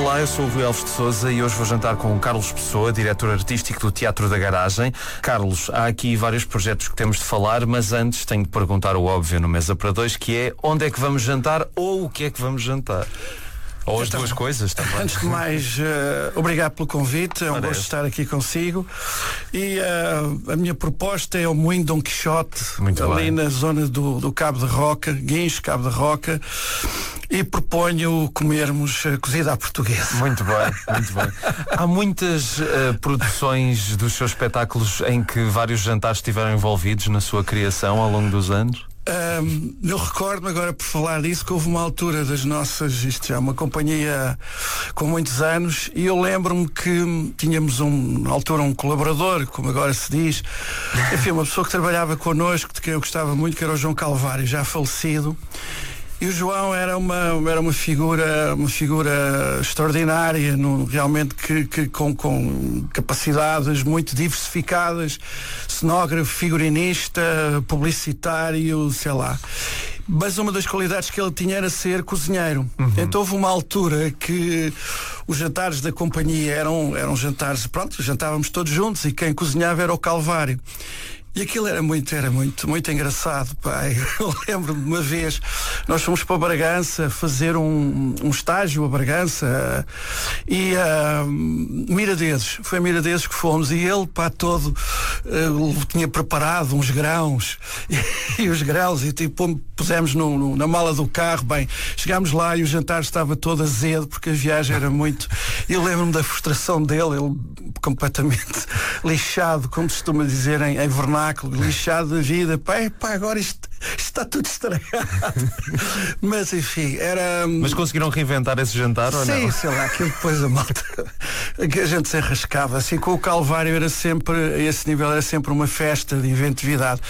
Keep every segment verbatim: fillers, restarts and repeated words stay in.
Olá, eu sou o Rui Alves de Sousa e hoje vou jantar com o Carlos Pessoa, diretor artístico do Teatro da Garagem. Carlos, há aqui vários projetos que temos de falar, mas antes tenho de perguntar o óbvio no Mesa para Dois, que é onde é que vamos jantar ou o que é que vamos jantar? Ou as então, duas coisas também. Antes de mais, uh, obrigado pelo convite, é um gosto estar aqui consigo. E uh, a minha proposta é o Moinho Dom Quixote, Muito ali bem. na zona do, do Cabo de Roca, Guincho, Cabo de Roca, e proponho comermos uh, cozida à portuguesa. Muito bem, muito bem. Há muitas uh, produções dos seus espetáculos em que vários jantares estiveram envolvidos na sua criação ao longo dos anos? Um, eu recordo-me agora, por falar disso, que houve uma altura das nossas, isto já é uma companhia com muitos anos, e eu lembro-me que tínhamos um, na altura um colaborador, como agora se diz, enfim, uma pessoa que trabalhava connosco, de quem eu gostava muito, que era o João Calvário, já falecido. E o João era uma, era uma figura, uma figura extraordinária, no, realmente que, que com, com capacidades muito diversificadas, cenógrafo, figurinista, publicitário, sei lá. Mas uma das qualidades que ele tinha era ser cozinheiro. Uhum. Então houve uma altura que os jantares da companhia eram, eram jantares, pronto, jantávamos todos juntos e quem cozinhava era o Calvário. E aquilo era muito, era muito, muito engraçado, pai. Eu lembro-me de uma vez, nós fomos para Bragança fazer um, um estágio a Bragança e uh, Miradeses, foi a Miradeses que fomos, e ele, pá, todo uh, tinha preparado uns grãos e, e os grãos, e tipo, pusemos no, no, na mala do carro, bem, chegámos lá e o jantar estava todo azedo porque a viagem era muito, e eu lembro-me da frustração dele, ele completamente lixado, como se costuma dizer em, em vernáculo, lixado da vida, pá, pá, agora isto, isto está tudo estragado. Mas enfim, era... Mas conseguiram reinventar esse jantar ou não? Sim, sei lá, aquilo depois a malta que a gente se arrascava, assim, com o Calvário era sempre, a esse nível era sempre uma festa de inventividade.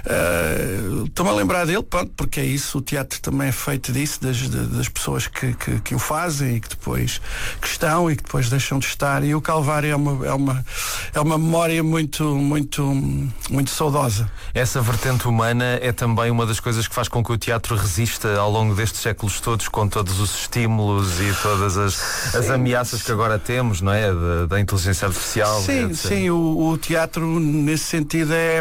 Uh, estou-me a lembrar dele, pronto, porque é isso, o teatro também é feito disso, das, das pessoas que, que, que o fazem e que depois que estão e que depois deixam de estar, e o Calvário é uma, é uma, é uma memória muito, muito, muito saudosa. Essa vertente humana é também uma das coisas que faz com que o teatro resista ao longo destes séculos todos, com todos os estímulos e todas as, as ameaças que agora temos, não é? Da, da inteligência artificial. Sim, etcétera. Sim, o, o teatro nesse sentido é,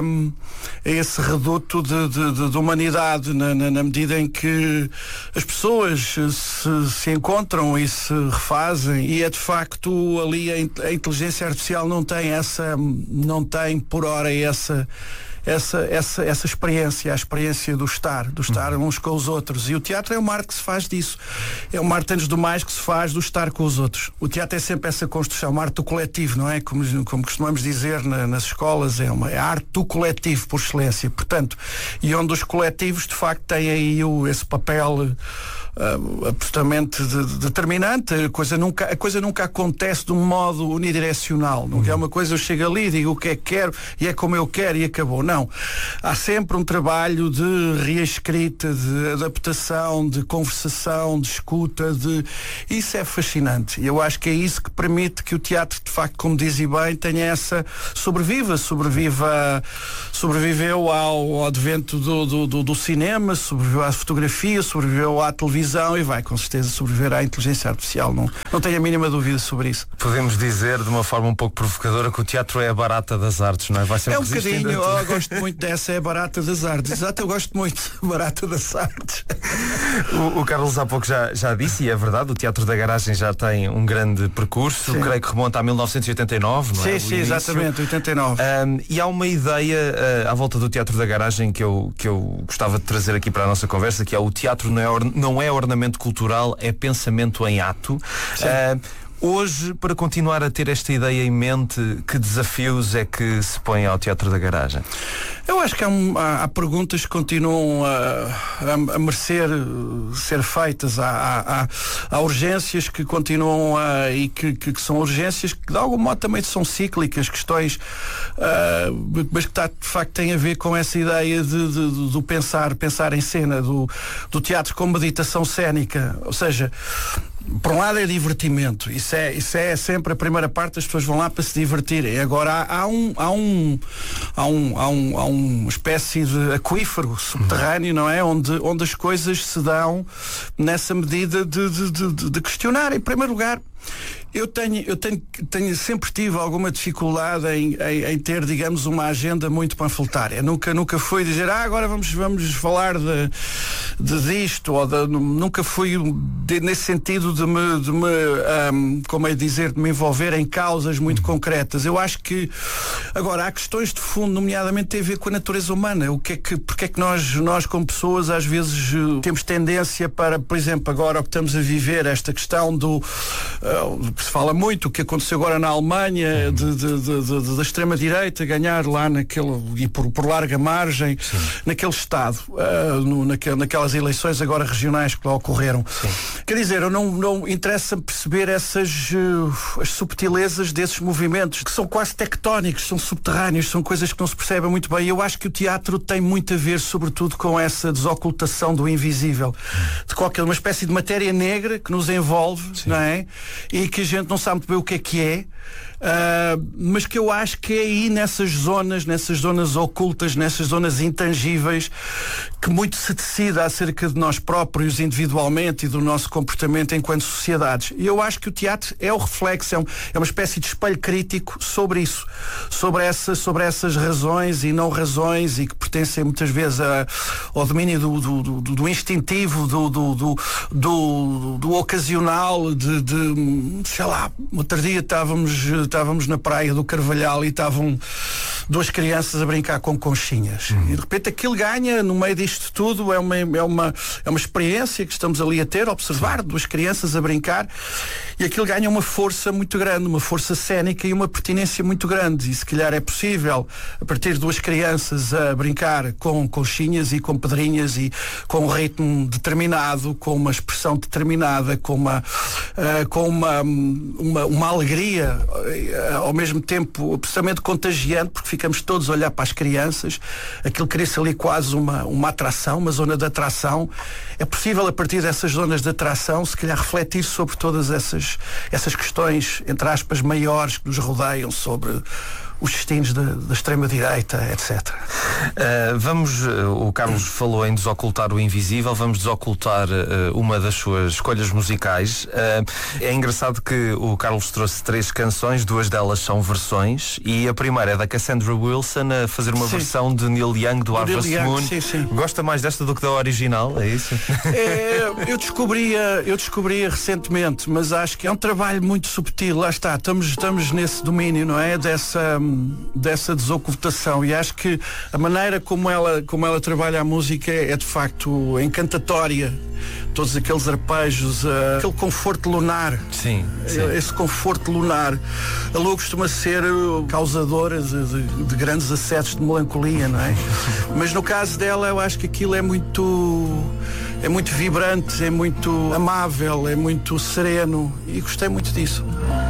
é esse reduto de, de, de, de humanidade, na, na, na medida em que as pessoas se, se encontram e se refazem, e é de facto ali a, a inteligência artificial não tem essa, não tem por hora essa Essa, essa, essa experiência, a experiência do estar, do estar uns com os outros. E o teatro é uma arte que se faz disso. É uma arte, antes do mais, que se faz do estar com os outros. O teatro é sempre essa construção, uma arte do coletivo, não é? Como, como costumamos dizer na, nas escolas, é uma é a arte do coletivo, por excelência. Portanto, e onde os coletivos, de facto, têm aí o, esse papel Uh, absolutamente de, de determinante. A coisa, nunca, a coisa nunca acontece de um modo unidirecional. Não é uma coisa, eu chego ali, digo o que é que quero e é como eu quero e acabou. Não. Há sempre um trabalho de reescrita, de adaptação, de conversação, de escuta, de... Isso é fascinante. E eu acho que é isso que permite que o teatro, de facto, como dizia bem, tenha essa... sobreviva, sobreviva, sobreviveu ao, ao advento do, do, do, do cinema, sobreviveu à fotografia, sobreviveu à televisão, e vai com certeza sobreviver à inteligência artificial, não, não tenho a mínima dúvida sobre isso. Podemos dizer de uma forma um pouco provocadora que o teatro é a barata das artes, não é? Vai sempre é um bocadinho, eu, eu gosto muito dessa, é a barata das artes. Exato, eu gosto muito da barata das artes. O, o Carlos há pouco já, já disse, e é verdade, o Teatro da Garagem já tem um grande percurso, sim. Creio que remonta a mil novecentos e oitenta e nove, não é? Sim, sim, exatamente, oitenta e nove. Um, e há uma ideia uh, à volta do Teatro da Garagem que eu, que eu gostava de trazer aqui para a nossa conversa, que é o teatro não é, não é ornamento cultural, é pensamento em ato. Uh, hoje, para continuar a ter esta ideia em mente, que desafios é que se põe ao Teatro da Garagem? Eu acho que há, há, há perguntas que continuam a, a, a merecer ser feitas, há, há, há urgências que continuam a, e que, que, que são urgências que de algum modo também são cíclicas, questões, uh, mas que tá, de facto têm a ver com essa ideia de, de, de, do pensar, pensar em cena, do, do teatro como meditação cénica, ou seja, por um lado é divertimento, isso é, isso é sempre a primeira parte, as pessoas vão lá para se divertirem. Agora há, há, um, há, um, há, um, há, um, há uma espécie de aquífero subterrâneo, não é? Onde, onde as coisas se dão nessa medida de, de, de, de questionar. Em primeiro lugar, eu tenho, eu tenho, tenho sempre tive alguma dificuldade em, em, em ter, digamos, uma agenda muito panfletária. Nunca, nunca fui dizer, ah, agora vamos, vamos falar de, de disto, ou de, nunca fui de, nesse sentido de me, de me um, como é dizer, de me envolver em causas muito concretas. Eu acho que, agora, há questões de fundo, nomeadamente tem a ver com a natureza humana. O que é que, porque é que nós, nós como pessoas, às vezes temos tendência para, por exemplo, agora o que estamos a viver, esta questão do uh, se fala muito o que aconteceu agora na Alemanha, de, de, de, de, da extrema-direita ganhar lá naquele, e por, por larga margem, sim, naquele Estado, uh, no, naquel, naquelas eleições agora regionais que lá ocorreram. Sim. Quer dizer, eu não, não interessa perceber essas uh, as subtilezas desses movimentos, que são quase tectónicos, são subterrâneos, são coisas que não se percebem muito bem. Eu acho que o teatro tem muito a ver, sobretudo, com essa desocultação do invisível, de qualquer uma espécie de matéria negra que nos envolve, sim, não é? E que a gente não sabe muito bem o que é que é, uh, mas que eu acho que é aí nessas zonas, nessas zonas ocultas, nessas zonas intangíveis, que muito se decide acerca de nós próprios individualmente e do nosso comportamento enquanto sociedades. E eu acho que o teatro é o reflexo, é, um, é uma espécie de espelho crítico sobre isso, sobre, essa, sobre essas razões e não razões, e que pertencem muitas vezes a, ao domínio do, do, do, do instintivo, do, do, do, do, do ocasional, de, de sei lá, outro dia estávamos, estávamos na praia do Carvalhal e estavam duas crianças a brincar com conchinhas. Uhum. E de repente aquilo ganha, no meio disto tudo, é uma, é uma, é uma experiência que estamos ali a ter, a observar, duas crianças a brincar, e aquilo ganha uma força muito grande, uma força cénica e uma pertinência muito grande. E se calhar é possível, a partir de duas crianças a brincar com conchinhas e com pedrinhas e com um ritmo determinado, com uma expressão determinada, com uma, uh, com uma, uma, uma alegria, uh, ao mesmo tempo absolutamente contagiante, porque ficamos todos a olhar para as crianças, aquilo cria-se ali quase uma, uma atração, uma zona de atração. É possível, a partir dessas zonas de atração, se calhar refletir sobre todas essas, essas questões, entre aspas, maiores que nos rodeiam, sobre os destinos da, da extrema-direita, etcétera. Uh, vamos, uh, o Carlos falou em desocultar o invisível, vamos desocultar uh, uma das suas escolhas musicais. Uh, é engraçado que o Carlos trouxe três canções, duas delas são versões, e a primeira é da Cassandra Wilson a fazer uma, sim, versão de Neil Young do Harvest Moon. Sim, sim. Gosta mais desta do que da original, é isso? É, eu descobria, eu descobria recentemente, mas acho que é um trabalho muito subtil. Lá está, estamos, estamos nesse domínio, não é? Dessa dessa desocultação, e acho que a maneira como ela, como ela trabalha a música é, é de facto encantatória. Todos aqueles arpejos, uh, aquele conforto lunar, sim, sim, esse conforto lunar. A Lua costuma ser causadora de, de, de grandes acessos de melancolia, não é? Mas no caso dela, eu acho que aquilo é muito é muito vibrante, é muito amável, é muito sereno, e gostei muito disso.